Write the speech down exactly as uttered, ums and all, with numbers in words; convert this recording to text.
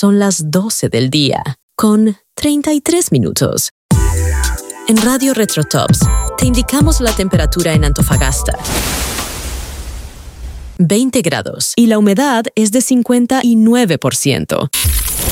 son las doce del día, con treinta y tres minutos. En Radio Retrotops te indicamos la temperatura en Antofagasta. veinte grados y la humedad es de cincuenta y nueve por ciento.